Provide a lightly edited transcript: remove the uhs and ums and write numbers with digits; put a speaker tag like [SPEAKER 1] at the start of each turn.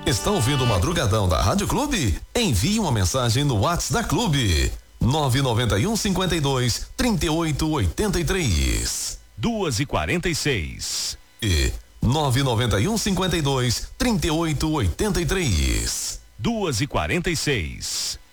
[SPEAKER 1] Está ouvindo o Madrugadão da Rádio Clube? Envie uma mensagem no WhatsApp da Clube. 991 52 38 83.
[SPEAKER 2] 2h46.
[SPEAKER 1] E 991 52 38 83.
[SPEAKER 2] 2h46.